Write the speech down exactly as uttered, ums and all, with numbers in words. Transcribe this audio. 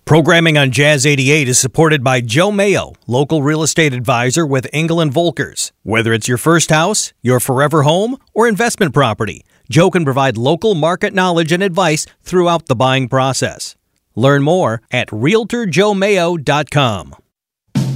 Programming on Jazz eighty-eight is supported by Joe Mayo, local real estate advisor with Engel and Volkers. Whether it's your first house, your forever home, or investment property, Joe can provide local market knowledge and advice throughout the buying process. Learn more at realtor joe mayo dot com.